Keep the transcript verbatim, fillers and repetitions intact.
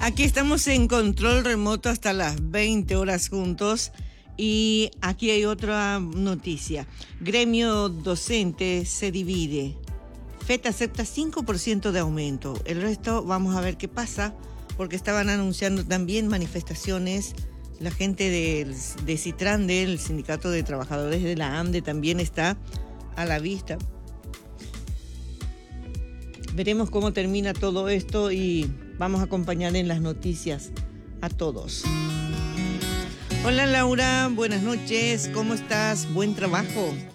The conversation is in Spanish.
Aquí estamos en control remoto hasta las veinte horas juntos. Y aquí hay otra noticia. Gremio docente se divide. F E T acepta cinco por ciento de aumento. El resto vamos a ver qué pasa, porque estaban anunciando también manifestaciones. La gente de, de Citrande, el Sindicato de Trabajadores de la AMDE, también está a la vista. Veremos cómo termina todo esto y vamos a acompañar en las noticias a todos. Hola Laura, buenas noches, ¿cómo estás? Buen trabajo.